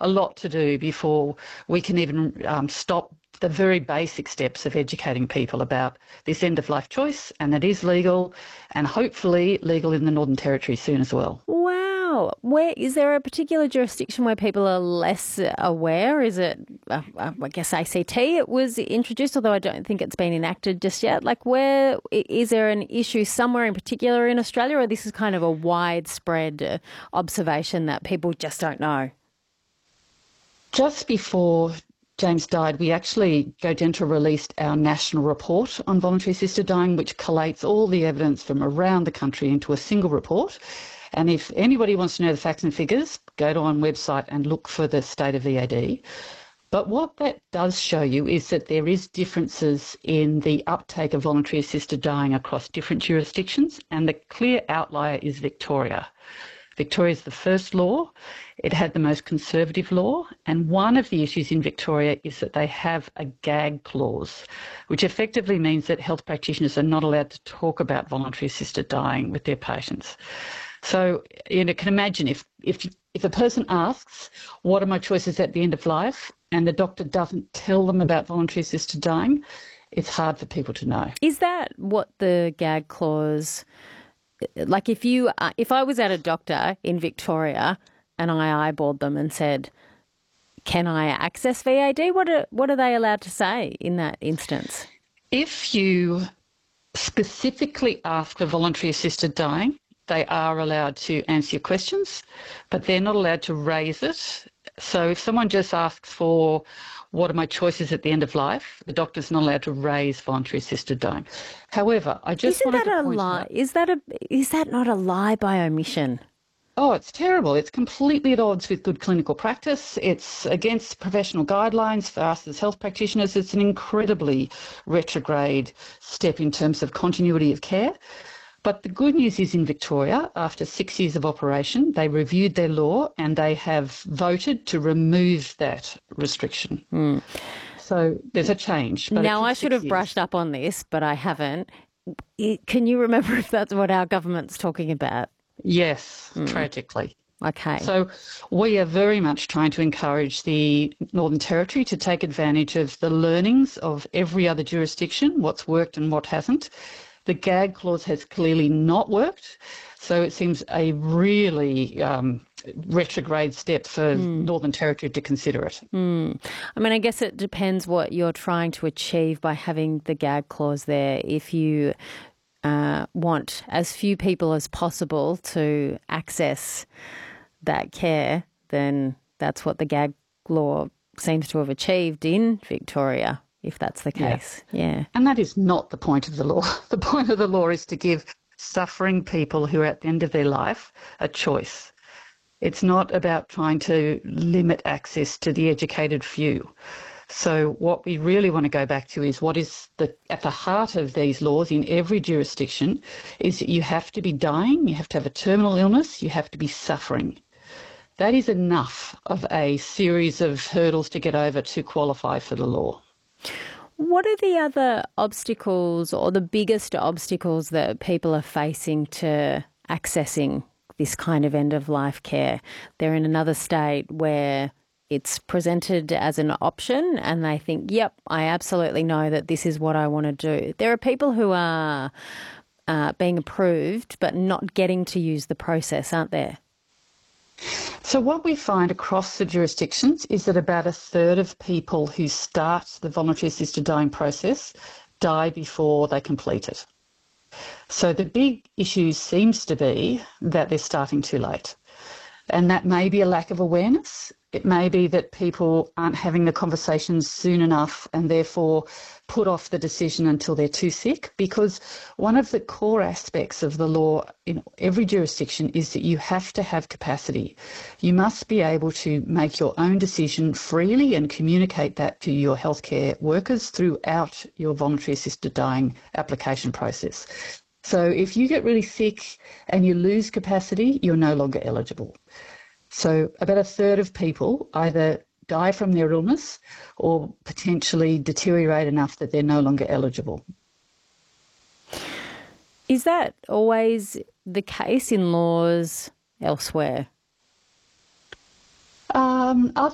a lot to do before we can even stop the very basic steps of educating people about this end-of-life choice, and it is legal and hopefully legal in the Northern Territory soon as well. Wow. Where is there a particular jurisdiction where people are less aware? Is it, I guess ACT it was introduced, although I don't think it's been enacted just yet. Like, where is there an issue somewhere in particular in Australia, or this is kind of a widespread observation that people just don't know? Just before James died, we actually, GoGentra released our national report on voluntary assisted dying, which collates all the evidence from around the country into a single report. And if anybody wants to know the facts and figures, go to our website and look for the state of EAD. But what that does show you is that there is differences in the uptake of voluntary assisted dying across different jurisdictions, and the clear outlier is Victoria. Victoria is the first law. It had the most conservative law, and one of the issues in Victoria is that they have a gag clause, which effectively means that health practitioners are not allowed to talk about voluntary assisted dying with their patients. So you can imagine if a person asks, what are my choices at the end of life, and the doctor doesn't tell them about voluntary assisted dying, it's hard for people to know. Is that what the gag clause, like if I was at a doctor in Victoria and I eyeballed them and said, can I access VAD? What are they allowed to say in that instance? If you specifically ask for voluntary assisted dying, they are allowed to answer your questions, but they're not allowed to raise it. So if someone just asks for what are my choices at the end of life, the doctor's not allowed to raise voluntary assisted dying. However, I just wanted to point out... Is that not a lie by omission? Oh, it's terrible. It's completely at odds with good clinical practice. It's against professional guidelines for us as health practitioners. It's an incredibly retrograde step in terms of continuity of care. But the good news is in Victoria, after 6 years of operation, they reviewed their law and they have voted to remove that restriction. So there's a change. Now, I should have brushed up on this, but I haven't. Can you remember if that's what our government's talking about? Yes, tragically. Okay. So we are very much trying to encourage the Northern Territory to take advantage of the learnings of every other jurisdiction, what's worked and what hasn't. The gag clause has clearly not worked, so it seems a really retrograde step for Northern Territory to consider it. I mean, I guess it depends what you're trying to achieve by having the gag clause there. If you want as few people as possible to access that care, then that's what the gag law seems to have achieved in Victoria, if that's the case. Yeah. And that is not the point of the law. The point of the law is to give suffering people who are at the end of their life a choice. It's not about trying to limit access to the educated few. So what we really want to go back to is what is at the heart of these laws in every jurisdiction is that you have to be dying, you have to have a terminal illness, you have to be suffering. That is enough of a series of hurdles to get over to qualify for the law. What are the other obstacles or the biggest obstacles that people are facing to accessing this kind of end-of-life care? They're in another state where it's presented as an option and they think, yep, I absolutely know that this is what I want to do. There are people who are being approved but not getting to use the process, aren't there? So what we find across the jurisdictions is that about a third of people who start the voluntary assisted dying process die before they complete it. So the big issue seems to be that they're starting too late. And that may be a lack of awareness. It may be that people aren't having the conversations soon enough and therefore put off the decision until they're too sick, because one of the core aspects of the law in every jurisdiction is that you have to have capacity. You must be able to make your own decision freely and communicate that to your healthcare workers throughout your voluntary assisted dying application process. So if you get really sick and you lose capacity, you're no longer eligible. So about a third of people either die from their illness or potentially deteriorate enough that they're no longer eligible. Is that always the case in laws elsewhere? Other